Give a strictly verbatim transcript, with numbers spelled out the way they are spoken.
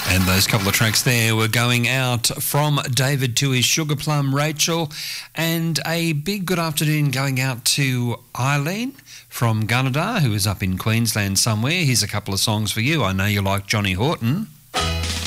And those couple of tracks there were going out from David to his Sugar Plum Rachel, and a big good afternoon going out to Eileen from Gunnedah, who is up in Queensland somewhere. Here's a couple of songs for you. I know you like Johnny Horton.